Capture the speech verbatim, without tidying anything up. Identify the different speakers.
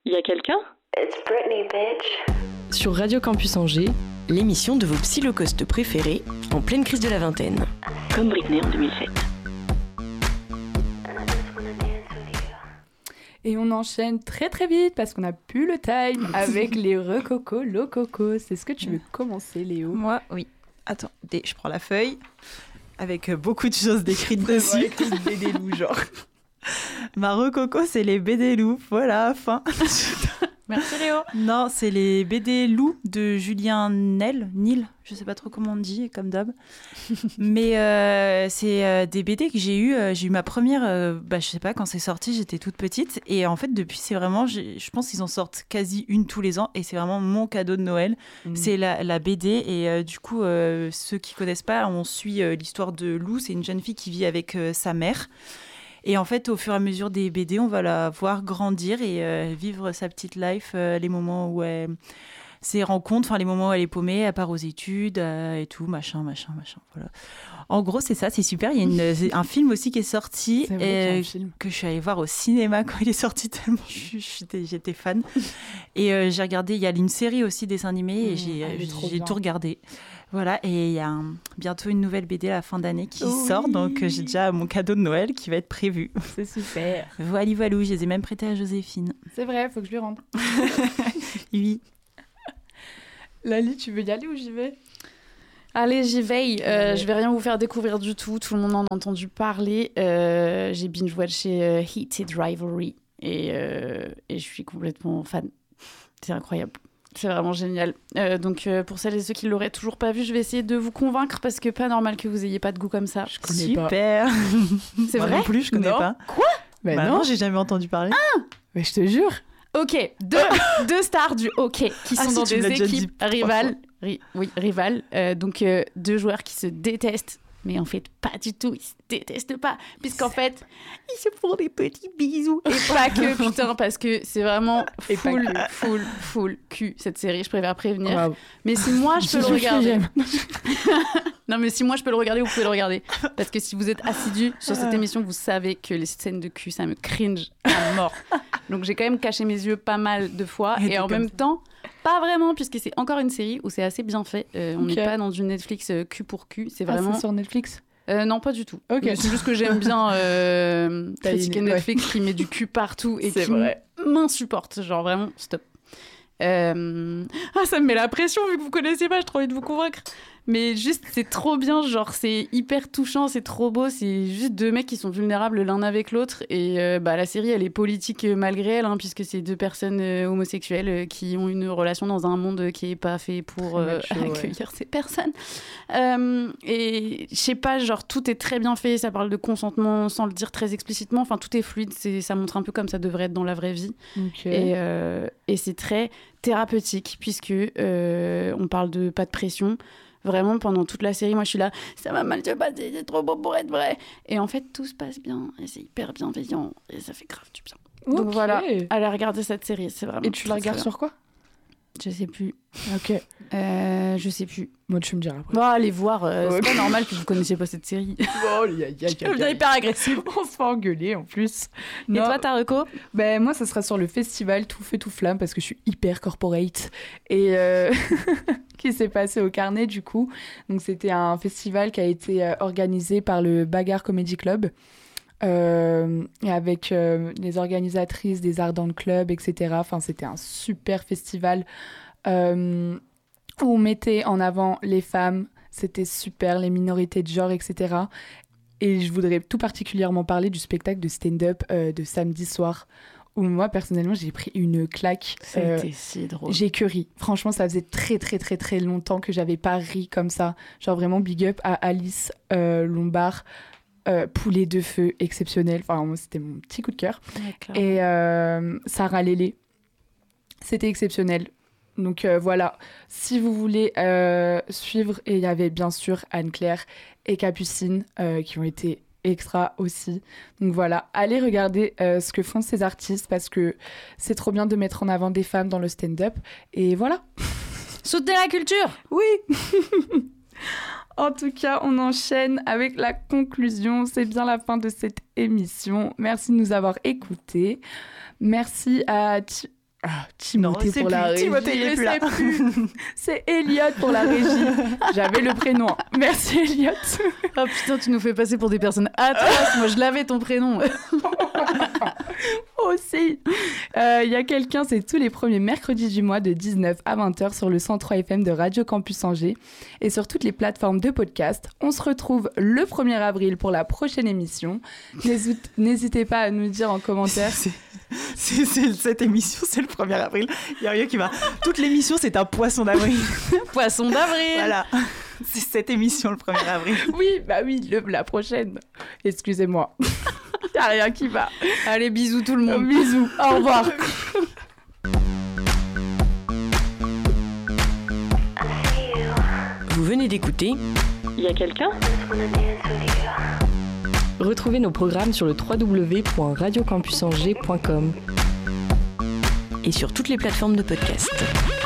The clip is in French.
Speaker 1: y a quelqu'un ?
Speaker 2: It's Britney, bitch.
Speaker 3: Sur Radio Campus Angers, l'émission de vos psy-low-cost préférés en pleine crise de la vingtaine.
Speaker 1: Comme Britney en deux mille sept.
Speaker 4: Et on enchaîne très très vite parce qu'on n'a plus le time avec les recocos, lococos. Est-ce que tu veux commencer, Léo ?
Speaker 5: Moi, oui. Attends, je prends la feuille avec beaucoup de choses décrites dessus.
Speaker 4: Écrit B D loup, genre.
Speaker 5: Ma recoco, c'est les B D loups. Voilà, fin.
Speaker 4: Merci Léo.
Speaker 5: Non, c'est les B D loups de Julien Nel, Nil, je sais pas trop comment on dit, comme d'hab. Mais euh, c'est euh, des B D que j'ai eu. Euh, j'ai eu ma première, euh, bah, je sais pas, quand c'est sorti, j'étais toute petite. Et en fait, depuis, c'est vraiment, je pense qu'ils en sortent quasi une tous les ans. Et c'est vraiment mon cadeau de Noël. Mmh. C'est la, la B D. Et euh, du coup, euh, ceux qui connaissent pas, on suit euh, l'histoire de Lou. C'est une jeune fille qui vit avec euh, sa mère. Et en fait, au fur et à mesure des B D, on va la voir grandir et euh, vivre sa petite life, euh, les moments où elle... ses rencontres, enfin les moments où elle est paumée, elle part aux études euh, et tout, machin, machin, machin. Voilà. En gros, c'est ça, c'est super. Il y a une, un film aussi qui est sorti
Speaker 4: c'est vrai,
Speaker 5: et,
Speaker 4: un film.
Speaker 5: que je suis allée voir au cinéma quand il est sorti, tellement j'étais, j'étais fan. Et euh, j'ai regardé, il y a une série aussi, dessin animé, et mmh, j'ai, j'ai, j'ai tout regardé. Voilà, et il y a un, bientôt une nouvelle B D à la fin d'année qui oui. sort, donc euh, j'ai déjà mon cadeau de Noël qui va être prévu.
Speaker 4: C'est super.
Speaker 5: Voilà, voilà, je les ai même prêtés à Joséphine.
Speaker 4: C'est vrai, faut que je lui rende.
Speaker 5: Oui.
Speaker 4: Lali, tu veux y aller ou j'y vais ?
Speaker 6: Allez, j'y vais. Euh, ouais. Je vais rien vous faire découvrir du tout. Tout le monde en a entendu parler. Euh, j'ai binge-watché euh, Heated Rivalry et, euh, et je suis complètement fan. C'est incroyable. C'est vraiment génial. Euh, donc, euh, pour celles et ceux qui ne l'auraient toujours pas vu, je vais essayer de vous convaincre parce que pas normal que vous ayez pas de goût comme ça.
Speaker 4: Je connais
Speaker 5: Super.
Speaker 4: pas.
Speaker 6: C'est
Speaker 5: Moi
Speaker 6: vrai ?
Speaker 5: Non plus, je connais
Speaker 6: non.
Speaker 5: pas.
Speaker 6: Quoi ?
Speaker 5: Bah, bah non, non, j'ai jamais entendu parler.
Speaker 6: Ah !
Speaker 4: Mais je te jure.
Speaker 6: Ok, deux, deux stars du hockey qui sont ah, dans si, des équipes rivales. Ri- oui, rivales. Euh, donc, euh, deux joueurs qui se détestent. Mais en fait, pas du tout, ils se détestent pas. Puisqu'en fait, ils se font des petits bisous. Et pas que, putain, parce que c'est vraiment full, full, full cul, cette série. Je préfère prévenir. Wow. Mais si moi, je peux le regarder... non, mais si moi, je peux le regarder, vous pouvez le regarder. Parce que si vous êtes assidus sur cette émission, vous savez que les scènes de cul, ça me cringe à mort. Donc, j'ai quand même caché mes yeux pas mal de fois. Et, et en même ça. temps... Pas vraiment, puisque c'est encore une série où c'est assez bien fait. Euh, on n'est okay. pas dans du Netflix euh, cul pour cul. C'est vraiment...
Speaker 4: Ah, c'est sur Netflix
Speaker 6: euh, Non, pas du tout.
Speaker 4: Okay.
Speaker 6: C'est juste que j'aime bien euh, critiquer Netflix ouais. qui met du cul partout et
Speaker 4: c'est
Speaker 6: qui
Speaker 4: vrai.
Speaker 6: m'insupporte. Genre vraiment, stop. Euh... Ah, ça me met la pression vu que vous connaissez pas, j'ai trop envie de vous convaincre. Mais juste, c'est trop bien, genre, c'est hyper touchant, c'est trop beau. C'est juste deux mecs qui sont vulnérables l'un avec l'autre. Et euh, bah, la série, elle est politique malgré elle, hein, puisque c'est deux personnes euh, homosexuelles euh, qui ont une relation dans un monde qui est pas fait pour euh, macho, accueillir ouais. ces personnes. Euh, et je sais pas, genre, tout est très bien fait. Ça parle de consentement sans le dire très explicitement. Enfin, tout est fluide. C'est, ça montre un peu comme ça devrait être dans la vraie vie.
Speaker 4: Okay.
Speaker 6: Et, euh, et c'est très thérapeutique, puisque euh, on parle de pas de pression. Vraiment, pendant toute la série, moi, je suis là, ça va mal se passer, c'est trop beau pour être vrai. Et en fait, tout se passe bien, et c'est hyper bienveillant, et ça fait grave du bien.
Speaker 4: Okay.
Speaker 6: Donc voilà, allez regarder cette série, c'est vraiment...
Speaker 4: Et tu la regardes sur quoi ?
Speaker 6: Je sais plus.
Speaker 4: Ok.
Speaker 6: Euh, je sais plus.
Speaker 4: Moi, tu me diras après.
Speaker 6: Bon, allez voir, euh,
Speaker 4: okay.
Speaker 6: c'est pas normal que vous connaissiez pas cette série.
Speaker 4: Oh, y a, y a, y a,
Speaker 6: je deviens hyper agressive.
Speaker 4: On se fait engueuler, en plus.
Speaker 6: Non. Et toi, ta reco ?
Speaker 4: Ben, moi, ça sera sur le festival Tout Feu Tout Flamme, parce que je suis hyper corporate. Et... Euh... qui s'est passé au Carnet, du coup. Donc, c'était un festival qui a été euh, organisé par le Bagarre Comedy Club, euh, avec euh, les organisatrices des Ardentes Club, et cetera. Enfin, c'était un super festival euh, où on mettait en avant les femmes. C'était super, les minorités de genre, et cetera. Et je voudrais tout particulièrement parler du spectacle de stand-up euh, de samedi soir, où moi, personnellement, j'ai pris une claque.
Speaker 6: C'était euh, si drôle.
Speaker 4: J'ai que ri. Franchement, ça faisait très, très, très, très longtemps que j'avais pas ri comme ça. Genre vraiment big up à Alice euh, Lombard. Euh, poulet de feu exceptionnel. Enfin, moi, c'était mon petit coup de cœur.
Speaker 6: Ouais,
Speaker 4: et euh, Sarah Lélé. C'était exceptionnel. Donc euh, voilà, si vous voulez euh, suivre, et il y avait bien sûr Anne-Claire et Capucine euh, qui ont été extra aussi. Donc voilà, allez regarder euh, ce que font ces artistes parce que c'est trop bien de mettre en avant des femmes dans le stand-up. Et voilà.
Speaker 6: Soutenez la culture.
Speaker 4: Oui. En tout cas, on enchaîne avec la conclusion. C'est bien la fin de cette émission. Merci de nous avoir écoutés. Merci à... Ah, Timothée
Speaker 5: Non, c'est
Speaker 4: pour la
Speaker 5: plus.
Speaker 4: régie.
Speaker 5: Timothée, il est
Speaker 4: Je
Speaker 5: plus
Speaker 4: sais
Speaker 5: là.
Speaker 4: plus. C'est Elliot pour la régie. J'avais le prénom. Merci Elliot.
Speaker 6: Oh putain, tu nous fais passer pour des personnes atroces. Moi, je l'avais ton prénom.
Speaker 4: Aussi. Il euh, y a quelqu'un, c'est tous les premiers mercredis du mois de dix-neuf à vingt heures sur le cent trois F M de Radio Campus Angers et sur toutes les plateformes de podcast. On se retrouve le premier avril pour la prochaine émission. N'hésite, n'hésitez pas à nous dire en commentaire.
Speaker 5: C'est, c'est, c'est, cette émission, c'est le premier avril. Il n'y a rien qui va. Toute l'émission, c'est un poisson d'avril.
Speaker 6: Poisson d'avril.
Speaker 5: Voilà. C'est cette émission, le premier avril.
Speaker 4: Oui, bah oui, le, la prochaine. Excusez-moi. Il n'y a rien qui va.
Speaker 6: Allez, bisous tout le monde.
Speaker 4: Bisous. Au revoir.
Speaker 3: Vous venez d'écouter
Speaker 1: Il y a quelqu'un?
Speaker 3: Retrouvez nos programmes sur le w w w point radio campus angers point com et sur toutes les plateformes de podcast.